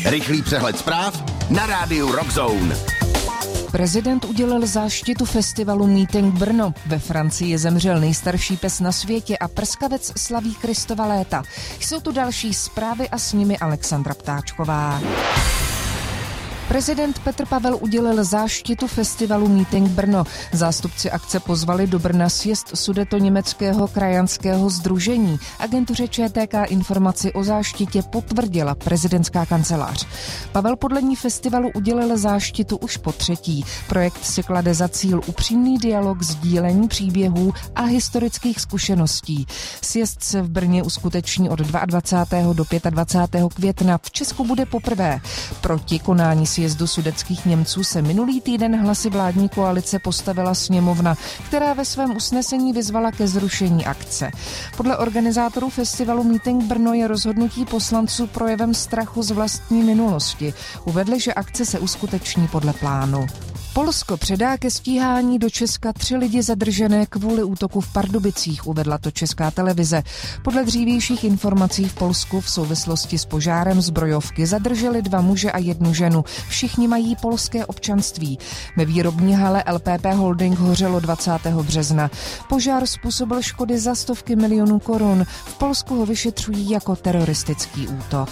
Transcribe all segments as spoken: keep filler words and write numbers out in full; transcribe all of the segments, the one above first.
Rychlý přehled zpráv na rádiu Rockzone. Prezident udělil záštitu festivalu Meeting Brno. Ve Francii zemřel nejstarší pes na světě a prskavec slaví Kristova léta. Jsou tu další zprávy a s nimi Alexandra Ptáčková. Prezident Petr Pavel udělil záštitu festivalu Meeting Brno. Zástupci akce pozvali do Brna sjezd Sudetoněmeckého krajanského sdružení. Agentuře Č T K informaci o záštitě potvrdila prezidentská kancelář. Pavel podle ní festivalu udělil záštitu už po třetí. Projekt si klade za cíl upřímný dialog, sdílení příběhů a historických zkušeností. Sjezd se v Brně uskuteční od dvacátého druhého do dvacátého pátého května. V Česku bude poprvé. Proti konání sjezdu sudetských Němců se minulý týden hlasy vládní koalice postavila sněmovna, která ve svém usnesení vyzvala ke zrušení akce. Podle organizátorů festivalu Meeting Brno je rozhodnutí poslanců projevem strachu z vlastní minulosti. Uvedli, že akce se uskuteční podle plánu. Polsko předá ke stíhání do Česka tři lidi zadržené kvůli útoku v Pardubicích, uvedla to Česká televize. Podle dřívějších informací v Polsku v souvislosti s požárem zbrojovky zadrželi dva muže a jednu ženu. Všichni mají polské občanství. Ve výrobní hale L P P Holding hořelo dvacátého března. Požár způsobil škody za stovky milionů korun. V Polsku ho vyšetřují jako teroristický útok.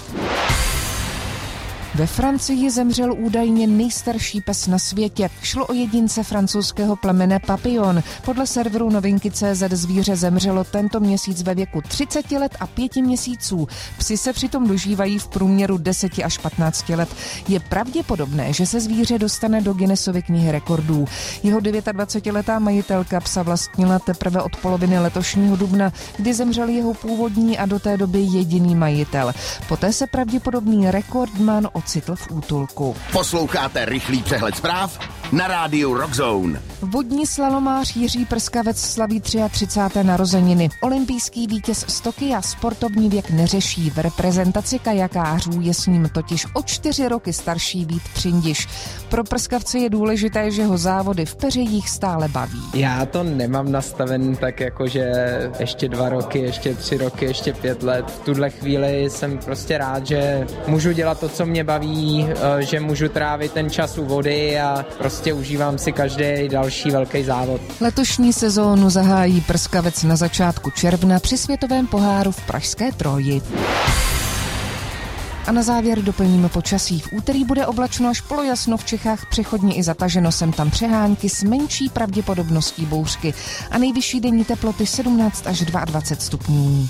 Ve Francii zemřel údajně nejstarší pes na světě. Šlo o jedince francouzského plemene Papillon. Podle serveru novinky tečka cé zet zvíře zemřelo tento měsíc ve věku třicet let a pět měsíců. Psi se přitom dožívají v průměru deset až patnáct let. Je pravděpodobné, že se zvíře dostane do Guinnessovy knihy rekordů. Jeho dvacetidevítiletá majitelka psa vlastnila teprve od poloviny letošního dubna, kdy zemřel jeho původní a do té doby jediný majitel. Poté se pravděpodobný rekordman ocitl v útulku. Posloucháte rychlý přehled zpráv na rádiu Rockzone. Vodní slalomář Jiří Prskavec slaví třicáté třetí narozeniny. Olympijský vítěz z Tokia sportovní věk neřeší. V reprezentaci kajakářů je s ním totiž o čtyři roky starší Vít Přindiš. Pro Prskavce je důležité, že ho závody v peřejích stále baví. Já to nemám nastaven tak jako, že ještě dva roky, ještě tři roky, ještě pět let. V tuhle chvíli jsem prostě rád, že můžu dělat to, co mě baví, že můžu trávit ten čas u vody a prostě užívám si každý další velký závod. Letošní sezónu zahájí Prskavec na začátku června při světovém poháru v pražské Troji. A na závěr doplníme počasí. V úterý bude oblačno až polojasno, v Čechách přechodně i zataženo, sem tam přehánky s menší pravděpodobností bouřky a nejvyšší denní teploty sedmnáct až dvacet dva stupňů.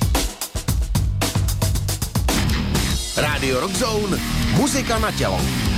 Radio Rockzone, muzika na tělo.